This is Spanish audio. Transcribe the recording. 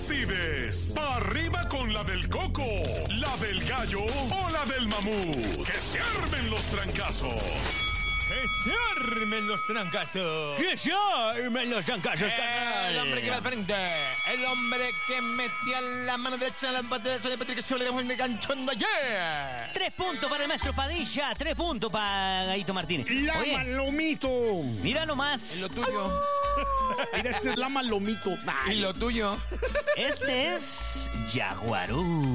decides. Pa' arriba con la del Coco, la del Gallo o la del Mamut. ¡Que se armen los trancazos! ¡Que se armen los trancazos! ¡Que se armen los trancazos, El hombre que va al frente, el hombre que metía la mano derecha en la batalla de Patrick Solo de me ganchando ayer. 3 puntos para el maestro Padilla, 3 puntos para Gallito Martínez. Oye, Lomito. mira nomás. ¿Y lo tuyo? Mira, este es Lama Lomito. ¿Y lo tuyo? Este es Jaguarú.